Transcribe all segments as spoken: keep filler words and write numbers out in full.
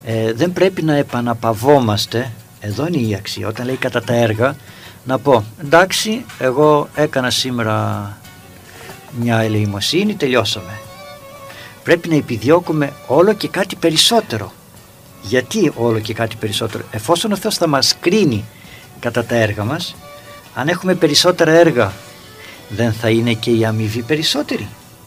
Ε, δεν πρέπει να επαναπαυόμαστε, εδώ είναι η αξία, όταν λέει κατά τα έργα, να πω εντάξει, εγώ έκανα σήμερα μια ελεημοσύνη, τελειώσαμε. Πρέπει να επιδιώκουμε όλο και κάτι περισσότερο. Γιατί όλο και κάτι περισσότερο? Εφόσον ο Θεός θα μας κρίνει κατά τα έργα μας, αν έχουμε περισσότερα έργα, δεν θα είναι και η αμοιβή περισσότερη?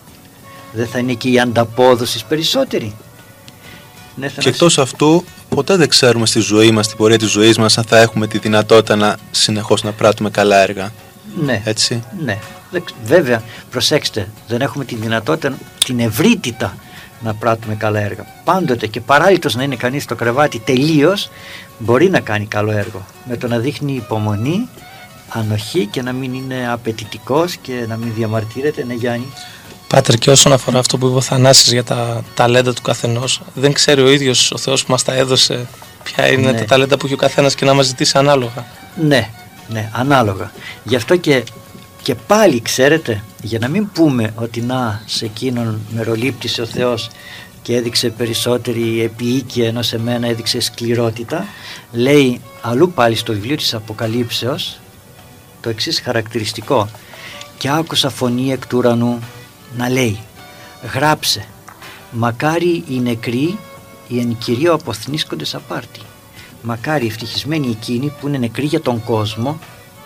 Δεν θα είναι και η ανταπόδοση περισσότερη? Ναι, και εκτός αυτού, ποτέ δεν ξέρουμε στη ζωή μας, στην πορεία της ζωής μας, αν θα έχουμε τη δυνατότητα να συνεχώς να πράττουμε καλά έργα. Ναι, έτσι. Ναι. Βέβαια, προσέξτε, δεν έχουμε τη δυνατότητα, την ευρύτητα να πράττουμε καλά έργα. Πάντοτε και παράλυτος να είναι κανείς στο κρεβάτι τελείως, μπορεί να κάνει καλό έργο. Με το να δείχνει υπομονή, ανοχή και να μην είναι απαιτητικός και να μην διαμαρτύρεται. Ναι, Γιάννη. Πάτερ, και όσον αφορά αυτό που είπε ο Θανάσης για τα ταλέντα του καθενός, δεν ξέρει ο ίδιος ο Θεός που μας τα έδωσε ποια είναι ναι. τα ταλέντα που έχει ο καθένας και να μας ζητήσει ανάλογα. Ναι, ναι, ανάλογα. Γι' αυτό και, και πάλι ξέρετε, για να μην πούμε ότι να σε εκείνον μερολήπτησε ο Θεός και έδειξε περισσότερη επίοικια ενώ σε μένα έδειξε σκληρότητα, λέει αλλού πάλι στο βιβλίο της Αποκαλύψεως το εξής χαρακτηριστικό: και άκουσα φωνή εκ του ουρανού να λέει, γράψε, μακάρι οι νεκροί οι εν κυρίω αποθνίσκοντες απάρτη. Μακάρι ευτυχισμένοι εκείνοι που είναι νεκροί για τον κόσμο,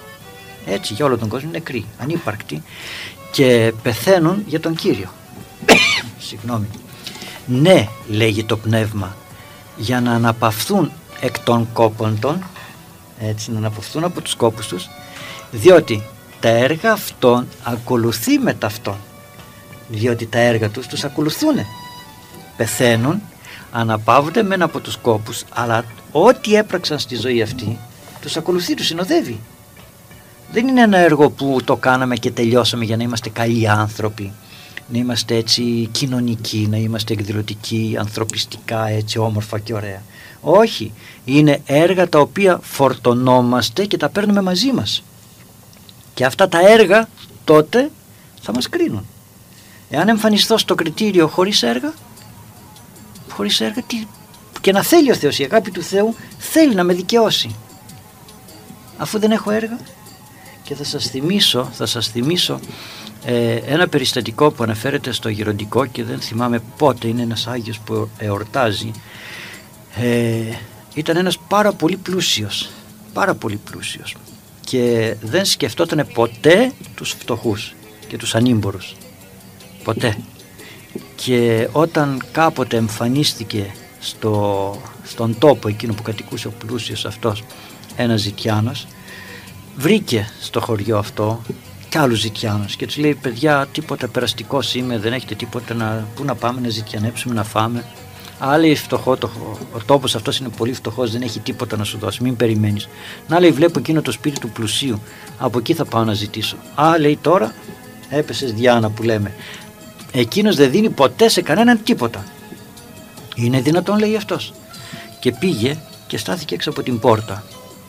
έτσι για όλο τον κόσμο, νεκροί, ανύπαρκτοι, και πεθαίνουν για τον Κύριο. Συγγνώμη. Ναι, λέγει το πνεύμα, για να αναπαυθούν εκ των κόπων των, έτσι, να αναπαυθούν από τους κόπους τους, διότι τα έργα αυτών ακολουθεί με ταυτόν. Διότι τα έργα τους τους ακολουθούν. Πεθαίνουν, αναπαύονται μεν από τους κόπους, αλλά ό,τι έπραξαν στη ζωή αυτή τους ακολουθεί, τους συνοδεύει. Δεν είναι ένα έργο που το κάναμε και τελειώσαμε για να είμαστε καλοί άνθρωποι, να είμαστε έτσι κοινωνικοί, να είμαστε εκδηλωτικοί, ανθρωπιστικά, έτσι όμορφα και ωραία. Όχι, είναι έργα τα οποία φορτωνόμαστε και τα παίρνουμε μαζί μας. Και αυτά τα έργα τότε θα μας κρίνουν. Εάν εμφανιστώ στο κριτήριο χωρίς έργα, χωρίς έργα, τι, και να θέλει ο Θεός, η αγάπη του Θεού θέλει να με δικαιώσει, αφού δεν έχω έργα. Και θα σας θυμίσω, θα σας θυμίσω ε, ένα περιστατικό που αναφέρεται στο Γεροντικό και δεν θυμάμαι πότε, είναι ένας Άγιος που εορτάζει. Ε, ήταν ένας πάρα πολύ πλούσιος, πάρα πολύ πλούσιος, και δεν σκεφτόταν ποτέ τους φτωχούς και τους ανήμπορους, ποτέ. Και όταν κάποτε εμφανίστηκε στο, στον τόπο εκείνο που κατοικούσε ο πλούσιος αυτός ένας ζητιάνος, βρήκε στο χωριό αυτό κι άλλους ζητιάνους και τους λέει, παιδιά, τίποτα περαστικός είμαι, δεν έχετε τίποτα να, πού να πάμε να ζητιανέψουμε, να φάμε? Α, λέει, φτωχό, το, ο τόπος αυτός είναι πολύ φτωχός, δεν έχει τίποτα να σου δώσει, μην περιμένεις. Να, λέει, βλέπω εκείνο το σπίτι του πλουσίου, από εκεί θα πάω να ζητήσω. Α, λέει, τώρα έπεσες Διάνα που λέμε, εκείνος δεν δίνει ποτέ σε κανέναν τίποτα. Είναι δυνατόν, λέει αυτός? Και πήγε και στάθηκε έξω από την πόρτα.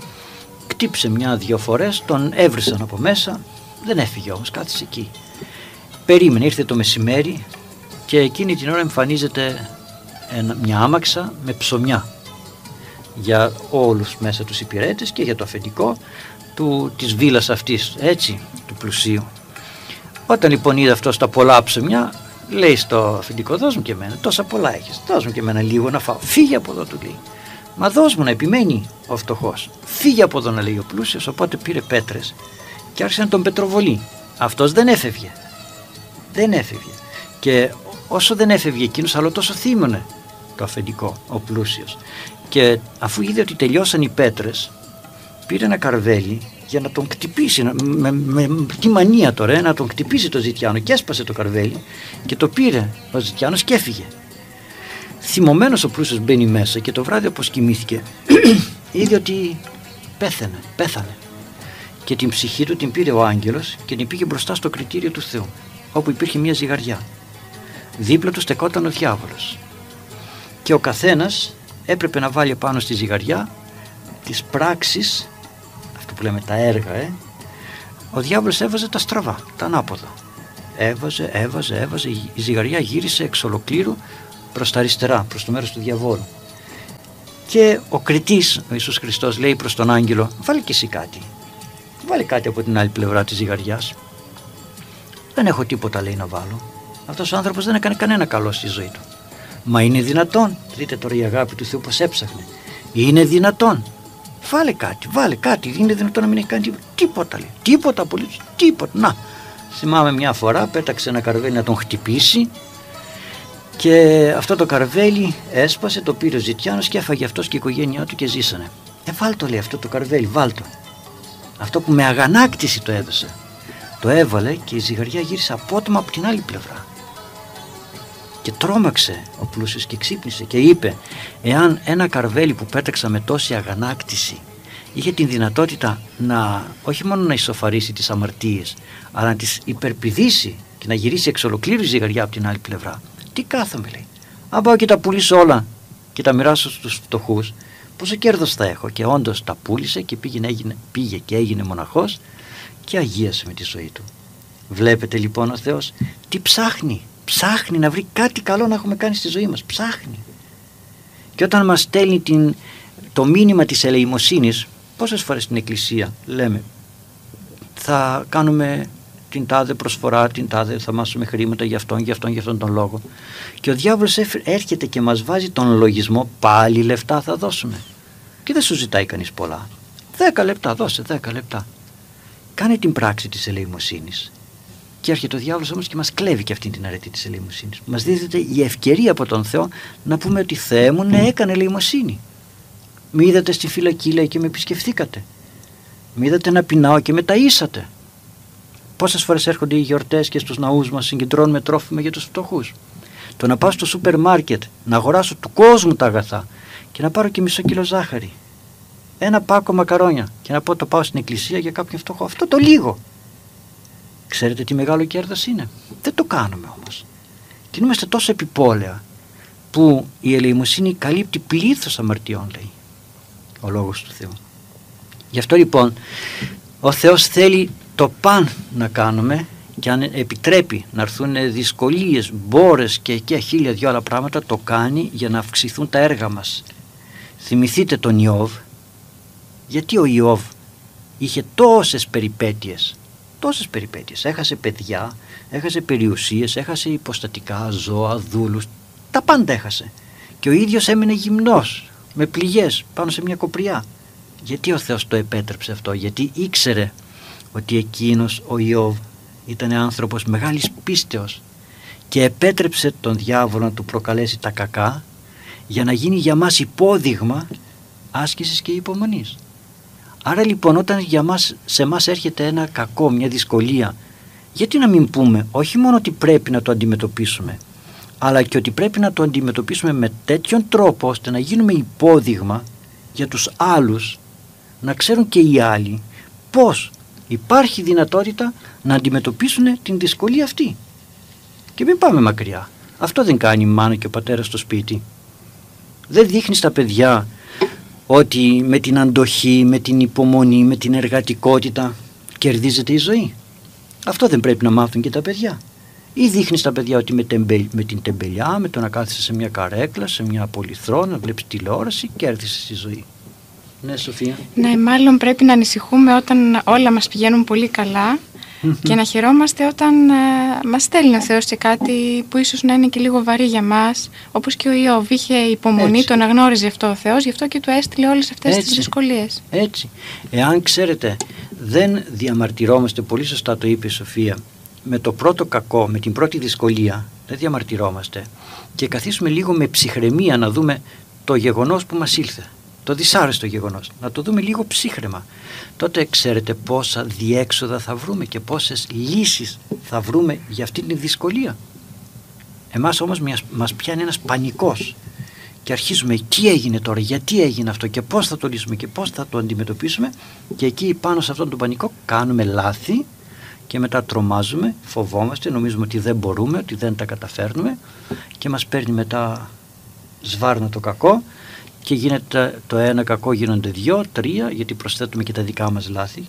Κτύψε μια-δυο φορές, τον έβρισαν από μέσα, δεν έφυγε όμως, κάθισε εκεί. Περίμενε, ήρθε το μεσημέρι και εκείνη την ώρα εμφανίζεται μια άμαξα με ψωμιά για όλους μέσα τους υπηρέτες και για το αφεντικό του, της βίλας αυτής, έτσι, του πλουσίου. Όταν λοιπόν είδε αυτό τα πολλά ψωμιά, λέει στο αφεντικό, δώσ' μου και εμένα, τόσα πολλά έχεις, δώσ' μου και εμένα λίγο να φάω. Φύγε από εδώ, του λέει. Μα δώσ' μου, να επιμένει ο φτωχός. Φύγε από εδώ, να λέει ο πλούσιος. Οπότε πήρε πέτρες και άρχισε να τον πετροβολεί. Αυτός δεν έφευγε. Δεν έφευγε. Και όσο δεν έφευγε εκείνος, αλλά τόσο θύμωνε το αφεντικό, ο πλούσιος. Και αφού είδε ότι τελειώσαν οι πέτρες, πήρε ένα καρβέλι για να τον κτυπήσει, με, με, με τι μανία τώρα, ε, να τον κτυπήσει το ζητιάνο, και έσπασε το καρβέλι και το πήρε ο ζητιάνος και έφυγε. Θυμωμένος ο πλούσιος μπαίνει μέσα και το βράδυ, όπως κοιμήθηκε, είδε ότι πέθανε, πέθανε. Και την ψυχή του την πήρε ο άγγελος και την πήγε μπροστά στο κριτήριο του Θεού, όπου υπήρχε μια ζυγαριά. Δίπλα του στεκόταν ο διάβολος. Και ο καθένας έπρεπε να βάλει πάνω στη ζυγαριά τις πράξεις, αυτό που λέμε τα έργα, ε. Ο διάβολος έβαζε τα στραβά, τα ανάποδα. Έβαζε, έβαζε, έβαζε, η ζυγαριά γύρισε εξ ολοκλήρου προς τα αριστερά, προς το μέρος του διαβόλου. Και ο κριτής, ο Ιησούς Χριστός, λέει προς τον άγγελο, βάλε και εσύ κάτι, βάλε κάτι από την άλλη πλευρά της ζυγαριάς. Δεν έχω τίποτα, λέει, να βάλω. Αυτός ο άνθρωπος δεν έκανε κανένα καλό στη ζωή του. Μα είναι δυνατόν? Δείτε τώρα η αγάπη του Θεού πως έψαχνε. Είναι δυνατόν? Βάλε κάτι, βάλε κάτι. Είναι δυνατόν να μην έχει κάνει τίποτα? Τίποτα, λέει. Τίποτα απολύτως, τίποτα. Να, θυμάμαι μια φορά πέταξε ένα καρβέλι να τον χτυπήσει και αυτό το καρβέλι έσπασε, το πήρε ο ζητιάνος και έφαγε αυτός και η οικογένειά του και ζήσανε. Ε, βάλ το, λέει, αυτό το καρβέλι, βάλ το. Αυτό που με αγανάκτηση το έδωσε. Το έβαλε και η ζυγαριά γύρισε απότομα από την άλλη πλευρά. Και τρόμαξε ο πλούσιος και ξύπνησε και είπε, εάν ένα καρβέλι που πέταξα με τόση αγανάκτηση είχε την δυνατότητα να όχι μόνο να ισοφαρίσει τις αμαρτίες, αλλά να τις υπερπηδήσει και να γυρίσει εξ ολοκλήρου η ζυγαριά από την άλλη πλευρά, τι κάθομαι, λέει, αν πάω και τα πουλήσω όλα και τα μοιράσω στους φτωχούς, πόσο κέρδος θα έχω? Και όντως τα πούλησε και πήγε, έγινε, πήγε και έγινε μοναχός και αγίασε με τη ζωή του. Βλέπετε λοιπόν ο Θεός τι ψάχνει? Ψάχνει να βρει κάτι καλό να έχουμε κάνει στη ζωή μας. Ψάχνει. Και όταν μας στέλνει την, το μήνυμα της ελεημοσύνης, πόσες φορές στην εκκλησία λέμε θα κάνουμε την τάδε προσφορά, την τάδε, θα μάσουμε χρήματα για αυτόν, για αυτόν, για αυτόν τον λόγο, και ο διάβολος έρχεται και μας βάζει τον λογισμό, πάλι λεφτά θα δώσουμε, και δεν σου ζητάει κανείς πολλά. Δέκα λεπτά, δώσε δέκα λεπτά. Κάνε την πράξη της ελεημοσύνης. Και έρχεται ο διάβολος όμως και μας κλέβει και αυτή την αρετή της ελεημοσύνης. Μας δίδεται η ευκαιρία από τον Θεό να πούμε ότι Θεέ μου, ναι, έκανε ελεημοσύνη. Με είδατε στη φυλακή, λέει, και με επισκεφθήκατε. Με είδατε να πεινάω και με ταΐσατε. Πόσες φορές έρχονται οι γιορτές και στους ναούς μας συγκεντρώνουμε τρόφιμα για τους φτωχούς. Το να πάω στο σούπερ μάρκετ, να αγοράσω του κόσμου τα αγαθά και να πάρω και μισό κιλό ζάχαρη, ένα πάκο μακαρόνια και να πω το πάω στην εκκλησία για κάποιον φτωχό, αυτό το λίγο. Ξέρετε τι μεγάλο κέρδος είναι? Δεν το κάνουμε όμως. Και είμαστε τόσο επιπόλαια που η ελεημοσύνη καλύπτει πλήθος αμαρτιών, λέει ο λόγος του Θεού. Γι' αυτό λοιπόν ο Θεός θέλει το παν να κάνουμε, και αν επιτρέπει να έρθουν δυσκολίες, μπόρες και, και χίλια δυο άλλα πράγματα, το κάνει για να αυξηθούν τα έργα μας. Θυμηθείτε τον Ιώβ. Γιατί ο Ιώβ είχε τόσες περιπέτειες, τόσες περιπέτειες, έχασε παιδιά, έχασε περιουσίες, έχασε υποστατικά ζώα, δούλους, τα πάντα έχασε, και ο ίδιος έμεινε γυμνός με πληγές πάνω σε μια κοπριά. Γιατί ο Θεός το επέτρεψε αυτό? Γιατί ήξερε ότι εκείνος ο Ιώβ ήταν άνθρωπος μεγάλης πίστεως και επέτρεψε τον διάβολο να του προκαλέσει τα κακά για να γίνει για μας υπόδειγμα άσκησης και υπομονής. Άρα λοιπόν όταν για μας, σε μας έρχεται ένα κακό, μια δυσκολία, γιατί να μην πούμε όχι μόνο ότι πρέπει να το αντιμετωπίσουμε, αλλά και ότι πρέπει να το αντιμετωπίσουμε με τέτοιον τρόπο ώστε να γίνουμε υπόδειγμα για τους άλλους, να ξέρουν και οι άλλοι πώς υπάρχει δυνατότητα να αντιμετωπίσουν την δυσκολία αυτή. Και μην πάμε μακριά. Αυτό δεν κάνει η μάνα και ο πατέρας στο σπίτι. Δεν δείχνει στα παιδιά ότι με την αντοχή, με την υπομονή, με την εργατικότητα κερδίζεται η ζωή? Αυτό δεν πρέπει να μάθουν και τα παιδιά? Ή δείχνει στα παιδιά ότι με, τεμπε, με την τεμπελιά, με το να κάθεσαι σε μια καρέκλα, σε μια πολυθρόνα, να βλέπεις τηλεόραση, κέρδισες τη ζωή? Ναι, Σοφία. Ναι, μάλλον πρέπει να ανησυχούμε όταν όλα μας πηγαίνουν πολύ καλά και να χαιρόμαστε όταν ε, μας στέλνει ο Θεός σε κάτι που ίσως να είναι και λίγο βαρύ για μας, όπως και ο Ιώβ είχε υπομονή, έτσι. Τον αναγνώριζε αυτό ο Θεός, γι' αυτό και του έστειλε όλες αυτές έτσι. Τις δυσκολίες. Έτσι. Εάν ξέρετε, δεν διαμαρτυρόμαστε, πολύ σωστά το είπε η Σοφία, με το πρώτο κακό, με την πρώτη δυσκολία, δεν διαμαρτυρόμαστε και καθίσουμε λίγο με ψυχραιμία να δούμε το γεγονός που μας ήλθε, το δυσάρεστο γεγονός, να το δούμε λίγο ψύχραιμα, τότε ξέρετε πόσα διέξοδα θα βρούμε και πόσες λύσεις θα βρούμε για αυτή τη δυσκολία. Εμάς όμως μας πιάνει ένας πανικός και αρχίζουμε τι έγινε τώρα, γιατί έγινε αυτό και πώς θα το λύσουμε και πώς θα το αντιμετωπίσουμε, και εκεί πάνω σε αυτόν τον πανικό κάνουμε λάθη και μετά τρομάζουμε, φοβόμαστε, νομίζουμε ότι δεν μπορούμε, ότι δεν τα καταφέρνουμε και μας παίρνει μετά σβάρνα το κακό και γίνεται το ένα κακό, γίνονται δυο, τρία, γιατί προσθέτουμε και τα δικά μας λάθη,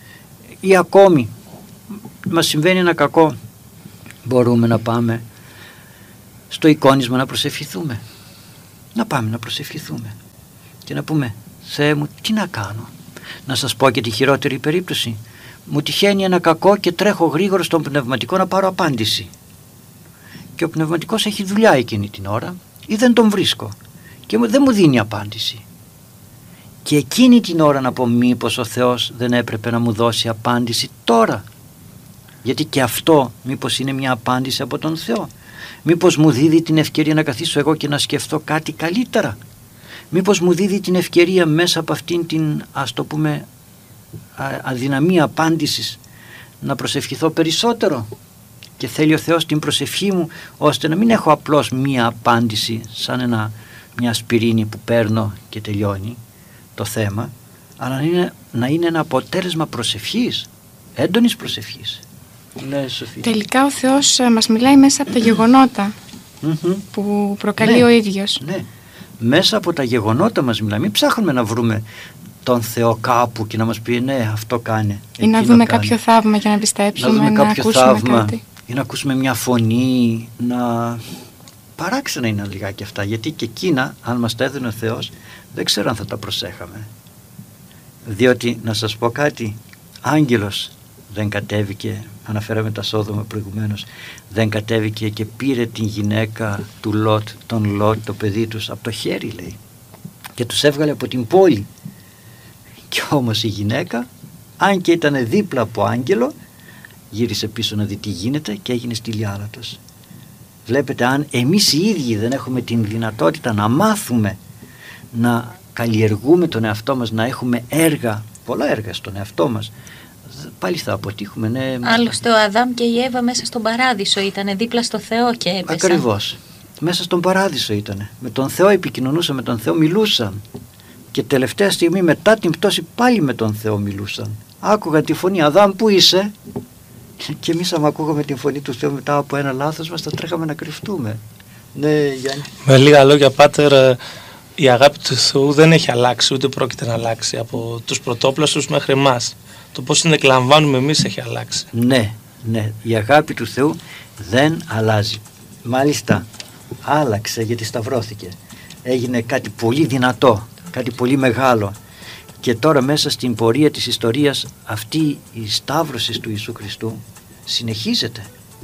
ή ακόμη μας συμβαίνει ένα κακό, μπορούμε να πάμε στο εικόνισμα να προσευχηθούμε, να πάμε να προσευχηθούμε και να πούμε Θεέ μου, τι να κάνω? Να σας πω και τη χειρότερη περίπτωση. Μου τυχαίνει ένα κακό και τρέχω γρήγορα στον πνευματικό να πάρω απάντηση. Και ο πνευματικός έχει δουλειά εκείνη την ώρα ή δεν τον βρίσκω και δεν μου δίνει απάντηση. Και εκείνη την ώρα να πω μήπως ο Θεός δεν έπρεπε να μου δώσει απάντηση τώρα? Γιατί και αυτό μήπως είναι μια απάντηση από τον Θεό? Μήπως μου δίδει την ευκαιρία να καθίσω εγώ και να σκεφτώ κάτι καλύτερα? Μήπως μου δίδει την ευκαιρία μέσα από αυτήν την, ας το πούμε, αδυναμία απάντησης να προσευχηθώ περισσότερο? Και θέλει ο Θεός την προσευχή μου ώστε να μην έχω απλώς μία απάντηση σαν ένα, μια ασπιρίνη που παίρνω και τελειώνει το θέμα, αλλά να είναι, να είναι ένα αποτέλεσμα προσευχής, έντονης προσευχής. Ναι, Σοφία. Τελικά ο Θεός μας μιλάει μέσα από τα γεγονότα mm-hmm. που προκαλεί ναι, ο ίδιος. Ναι, μέσα από τα γεγονότα μας μιλάει. Μην ψάχνουμε να βρούμε τον Θεό κάπου και να μας πει ναι, αυτό κάνει. Ή να δούμε κάνει. κάποιο θαύμα για να πιστέψουμε, να, να ακούσουμε θαύμα, κάτι. Ή να ακούσουμε μια φωνή, να... παράξενα είναι λιγάκι αυτά, γιατί και εκείνα αν μας τα έδινε ο Θεός δεν ξέρω αν θα τα προσέχαμε. Διότι να σας πω κάτι, άγγελος δεν κατέβηκε, αναφέραμε τα Σόδομα προηγουμένως, δεν κατέβηκε και πήρε την γυναίκα του Λότ, τον Λότ, το παιδί τους, από το χέρι, λέει, και τους έβγαλε από την πόλη. Και όμως η γυναίκα, αν και ήταν δίπλα από άγγελο, γύρισε πίσω να δει τι γίνεται και έγινε στη λιάρα τους. Βλέπετε, αν εμείς οι ίδιοι δεν έχουμε την δυνατότητα να μάθουμε να καλλιεργούμε τον εαυτό μας, να έχουμε έργα, πολλά έργα στον εαυτό μας, πάλι θα αποτύχουμε. Ναι. Άλλωστε ο Αδάμ και η Εύα μέσα στον παράδεισο ήτανε, δίπλα στο Θεό και έπεσαν. Ακριβώς, μέσα στον παράδεισο ήτανε, με τον Θεό επικοινωνούσαν, με τον Θεό μιλούσαν, και τελευταία στιγμή μετά την πτώση πάλι με τον Θεό μιλούσαν. Άκουγα τη φωνή, Αδάμ που είσαι? Και εμείς άμα ακούγαμε την φωνή του Θεού μετά από ένα λάθος μας, θα τρέχαμε να κρυφτούμε. Ναι, Γιάννη. Με λίγα λόγια, Πάτερ, η αγάπη του Θεού δεν έχει αλλάξει, ούτε πρόκειται να αλλάξει από τους πρωτόπλαστους μέχρι εμάς. Το πώς την εκλαμβάνουμε εμείς έχει αλλάξει. Ναι, ναι, η αγάπη του Θεού δεν αλλάζει. Μάλιστα άλλαξε γιατί σταυρώθηκε. Έγινε κάτι πολύ δυνατό, κάτι πολύ μεγάλο. Και τώρα μέσα στην πορεία της ιστορίας αυτή η σταύρωση του Ιησού Χριστού συνεχίζεται.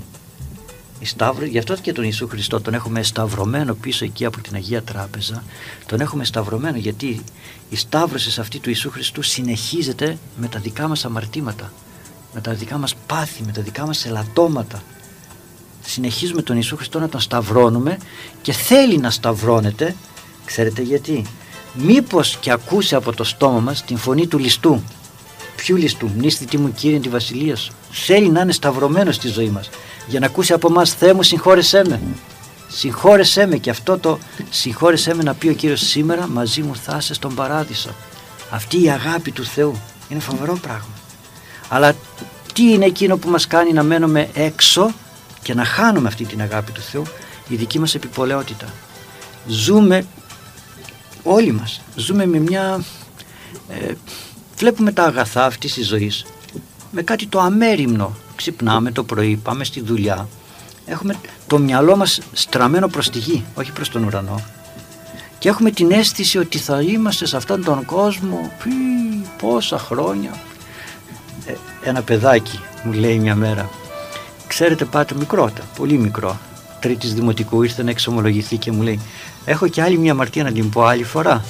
Η σταύρω, γι' αυτό και τον Ιησού Χριστό τον έχουμε σταυρωμένο πίσω εκεί από την Αγία Τράπεζα. Τον έχουμε σταυρωμένο γιατί η σταύρωση αυτή του Ιησού Χριστού συνεχίζεται με τα δικά μας αμαρτήματα, με τα δικά μας πάθη, με τα δικά μας ελαττώματα. Συνεχίζουμε τον Ιησού Χριστό να τον σταυρώνουμε και θέλει να σταυρώνεται. Ξέρετε γιατί? Μήπως και ακούσει από το στόμα μας την φωνή του ληστού. Ποιου ληστού? Μνήσθητη μου Κύριε τη βασιλεία σου. Θέλει να είναι σταυρωμένο στη ζωή μας για να ακούσει από μας, Θεέ μου συγχώρεσέ με, συγχώρεσέ με. Και αυτό το συγχώρεσέ με να πει ο Κύριος, σήμερα μαζί μου θα είσαι στον παράδεισο. Αυτή η αγάπη του Θεού είναι φοβερό πράγμα. Αλλά τι είναι εκείνο που μας κάνει να μένουμε έξω και να χάνουμε αυτή την αγάπη του Θεού? Η δική μας επιπολαιότητα. Ζούμε όλοι μας, ζούμε με μια ε, βλέπουμε τα αγαθά αυτής της ζωής με κάτι το αμέριμνο. Ξυπνάμε το πρωί, πάμε στη δουλειά, έχουμε το μυαλό μας στραμμένο προς τη γη, όχι προς τον ουρανό, και έχουμε την αίσθηση ότι θα είμαστε σε αυτόν τον κόσμο πι, πόσα χρόνια. ε, ένα παιδάκι μου λέει μια μέρα, ξέρετε Πάτερ, μικρότα, πολύ μικρό, τρίτης δημοτικού, ήρθε να εξομολογηθεί και μου λέει, έχω και άλλη μια αμαρτία, να την πω άλλη φορά?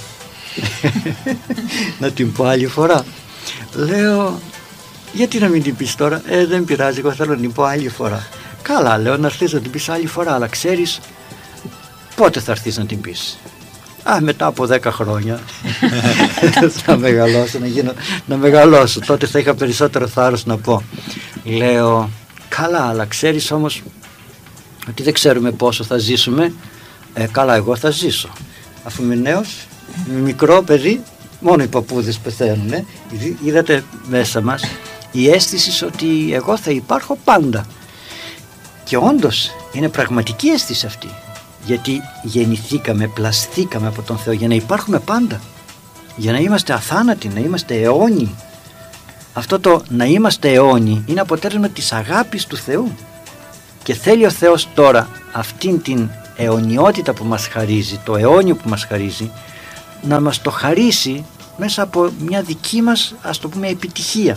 Να την πω άλλη φορά? Λέω, γιατί να μην την πεις τώρα? Ε, δεν πειράζει, εγώ θέλω να την πω άλλη φορά. Καλά, λέω, να έρθεις να την πεις άλλη φορά, αλλά ξέρεις πότε θα έρθεις να την πεις? Α, μετά από δέκα χρόνια. Θα μεγαλώσω, να, γίνω, να μεγαλώσω, τότε θα είχα περισσότερο θάρρος να πω. Λέω, καλά, αλλά ξέρεις όμως ότι δεν ξέρουμε πόσο θα ζήσουμε. Ε, καλά, εγώ θα ζήσω. Αφού είμαι νέος, μικρό παιδί, μόνο οι παππούδες πεθαίνουν. Ε. Είδατε μέσα μας η αίσθηση ότι εγώ θα υπάρχω πάντα. Και όντως είναι πραγματική αίσθηση αυτή. Γιατί γεννηθήκαμε, πλασθήκαμε από τον Θεό για να υπάρχουμε πάντα. Για να είμαστε αθάνατοι, να είμαστε αιώνιοι. Αυτό το να είμαστε αιώνιοι είναι αποτέλεσμα της αγάπης του Θεού. Και θέλει ο Θεός τώρα αυτήν την αιωνιότητα που μας χαρίζει, το αιώνιο που μας χαρίζει, να μας το χαρίσει μέσα από μια δική μας, ας το πούμε, επιτυχία.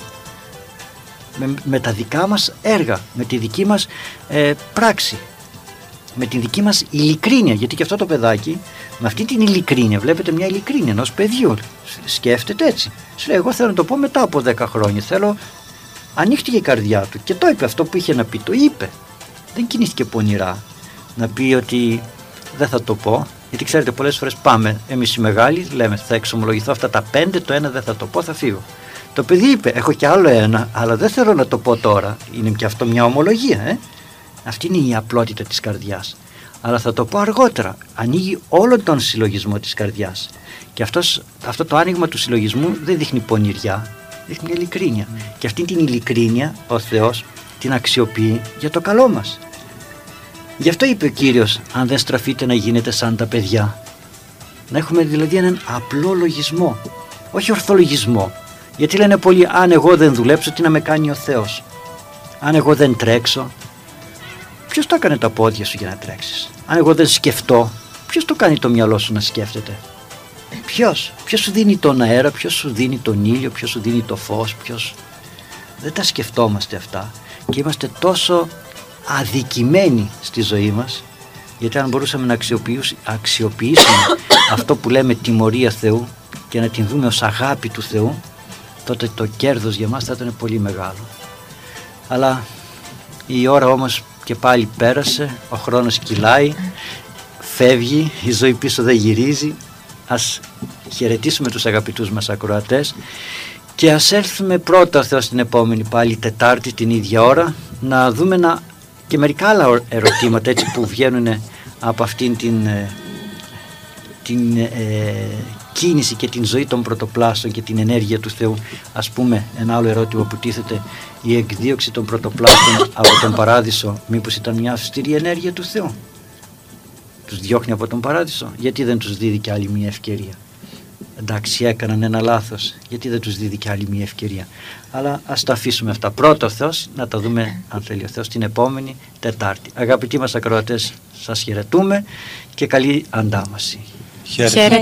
Με, με τα δικά μας έργα, με τη δική μας ε, πράξη, με τη δική μας ειλικρίνεια. Γιατί και αυτό το παιδάκι, με αυτή την ειλικρίνεια, βλέπετε μια ειλικρίνεια ενός παιδιού, σκέφτεται έτσι. Σου λέει, εγώ θέλω να το πω μετά από δέκα χρόνια, θέλω, ανοίχτηκε η καρδιά του και το είπε αυτό που είχε να πει, το είπε. Δεν κινήθηκε πονηρά να πει ότι δεν θα το πω. Γιατί ξέρετε, πολλές φορές πάμε εμείς οι μεγάλοι, λέμε θα εξομολογηθώ αυτά τα πέντε, το ένα δεν θα το πω, θα φύγω. Το παιδί είπε, έχω κι άλλο ένα, αλλά δεν θέλω να το πω τώρα. Είναι και αυτό μια ομολογία, ε? Αυτή είναι η απλότητα της καρδιάς. Αλλά θα το πω αργότερα. Ανοίγει όλο τον συλλογισμό της καρδιάς. Και αυτός, αυτό το άνοιγμα του συλλογισμού δεν δείχνει πονηριά, δείχνει ειλικρίνεια. Mm. Και αυτή την ειλικρίνεια ο Θεός την αξιοποιεί για το καλό μας. Γι' αυτό είπε ο Κύριος, αν δεν στραφείτε να γίνετε σαν τα παιδιά. Να έχουμε δηλαδή έναν απλό λογισμό, όχι ορθολογισμό. Γιατί λένε πολλοί, αν εγώ δεν δουλέψω, τι να με κάνει ο Θεός. Αν εγώ δεν τρέξω, ποιος το έκανε τα πόδια σου για να τρέξεις. Αν εγώ δεν σκεφτώ, ποιος το κάνει το μυαλό σου να σκέφτεται. Ποιος, ποιος σου δίνει τον αέρα, ποιος σου δίνει τον ήλιο, ποιος σου δίνει το φως, ποιος. Δεν τα σκεφτόμαστε αυτά και είμαστε τόσο αδικημένοι στη ζωή μας, γιατί αν μπορούσαμε να αξιοποιήσουμε αυτό που λέμε τιμωρία Θεού και να την δούμε ως αγάπη του Θεού, τότε το κέρδος για μας θα ήταν πολύ μεγάλο. Αλλά η ώρα όμως και πάλι πέρασε, ο χρόνος κυλάει, φεύγει, η ζωή πίσω δεν γυρίζει. Ας χαιρετήσουμε τους αγαπητούς μας ακροατές και ας έρθουμε πρώτα Θεός την επόμενη πάλι Τετάρτη την ίδια ώρα να δούμε να, και μερικά άλλα ερωτήματα έτσι που βγαίνουν από αυτήν την, την ε, κίνηση και την ζωή των πρωτοπλάστων και την ενέργεια του Θεού. Ας πούμε ένα άλλο ερώτημα που τίθεται, η εκδίωξη των πρωτοπλάστων από τον Παράδεισο μήπως ήταν μια αυστηρή ενέργεια του Θεού? Τους διώχνει από τον Παράδεισο, γιατί δεν τους δίδει και άλλη μια ευκαιρία? Εντάξει, έκαναν ένα λάθος, γιατί δεν τους δίδει και άλλη μια ευκαιρία? Αλλά ας τα αφήσουμε αυτά. Πρώτο Θεός, να τα δούμε αν θέλει ο Θεός την επόμενη Τετάρτη. Αγαπητοί μας ακροατές, σας χαιρετούμε και καλή αντάμαση. Χαίρετε.